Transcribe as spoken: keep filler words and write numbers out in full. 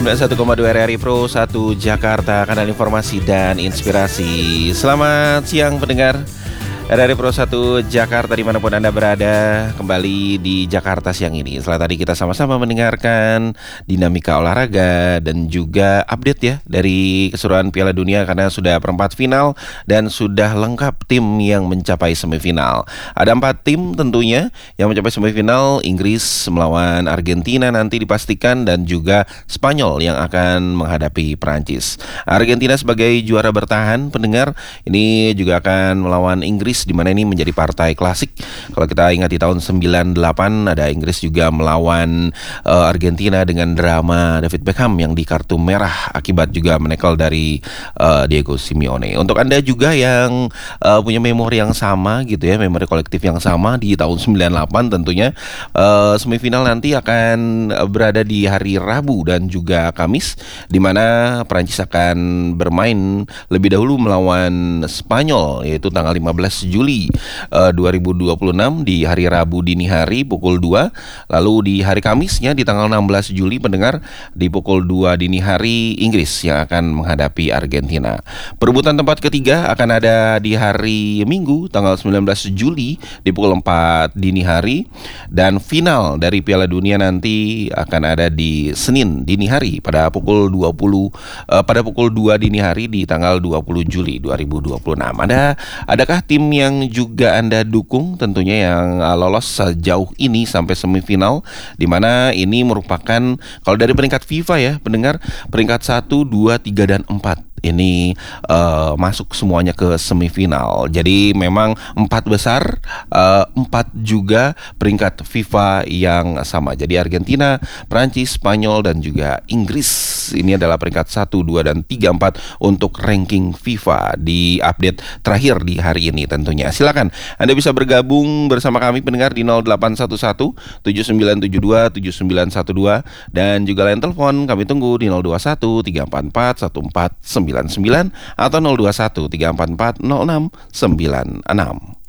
sembilan puluh satu koma dua R R I Pro satu Jakarta, kanal informasi dan inspirasi. Selamat siang pendengar R R I Pro satu Jakarta dimanapun Anda berada. Kembali di Jakarta siang ini. Setelah tadi kita sama-sama mendengarkan dinamika olahraga dan juga update ya dari keseruan Piala Dunia, karena sudah perempat final dan sudah lengkap tim yang mencapai semifinal. Ada empat tim tentunya yang mencapai semifinal. Inggris melawan Argentina nanti dipastikan, dan juga Spanyol yang akan menghadapi Prancis. Argentina sebagai juara bertahan pendengar ini juga akan melawan Inggris, di mana ini menjadi partai klasik. Kalau kita ingat di tahun sembilan puluh delapan ada Inggris juga melawan uh, Argentina dengan drama David Beckham yang di kartu merah akibat juga menekel dari uh, Diego Simeone. Untuk Anda juga yang uh, punya memori yang sama gitu ya, memori kolektif yang sama di tahun sembilan puluh delapan tentunya, uh, semifinal nanti akan berada di hari Rabu dan juga Kamis, di mana Prancis akan bermain lebih dahulu melawan Spanyol, yaitu tanggal lima belas Juli uh, dua ribu dua puluh enam di hari Rabu dini hari pukul dua. Lalu di hari Kamisnya di tanggal enam belas Juli pendengar di pukul dua dini hari Inggris yang akan menghadapi Argentina. Perebutan tempat ketiga akan ada di hari Minggu tanggal sembilan belas Juli di pukul empat dini hari, dan final dari Piala Dunia nanti akan ada di Senin dini hari pada pukul dua puluh uh, pada pukul dua dini hari di tanggal dua puluh Juli dua ribu dua puluh enam. Ada adakah tim yang juga Anda dukung tentunya yang uh, lolos sejauh ini sampai semifinal, di mana ini merupakan kalau dari peringkat FIFA ya pendengar, peringkat satu, dua, tiga dan empat ini uh, masuk semuanya ke semifinal. Jadi memang empat besar, uh, empat juga peringkat FIFA yang sama. Jadi Argentina, Prancis, Spanyol dan juga Inggris ini adalah peringkat satu, dua dan tiga, empat untuk ranking FIFA di update terakhir di hari ini tentunya. Silakan Anda bisa bergabung bersama kami pendengar di nol delapan satu satu tujuh sembilan tujuh dua tujuh sembilan satu dua, dan juga line telepon kami tunggu di nol dua satu tiga empat empat satu empat sembilan sembilan atau nol dua satu tiga empat empat nol enam sembilan enam.